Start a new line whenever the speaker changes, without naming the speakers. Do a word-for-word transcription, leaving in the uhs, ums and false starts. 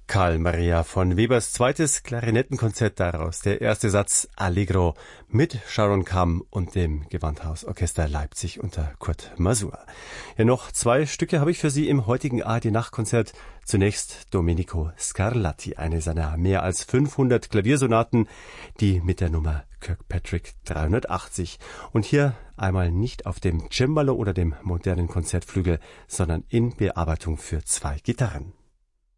Karl Maria von Webers zweites Klarinettenkonzert, daraus der erste Satz Allegro mit Sharon Kamm und dem Gewandhausorchester Leipzig unter Kurt Masur. Ja, noch zwei Stücke habe ich für Sie im heutigen A R D-Nachtkonzert. Zunächst Domenico Scarlatti, eine seiner mehr als fünfhundert Klaviersonaten, die mit der Nummer Kirkpatrick dreihundertachtzig. Und hier einmal nicht auf dem Cembalo oder dem modernen Konzertflügel, sondern in Bearbeitung für zwei Gitarren.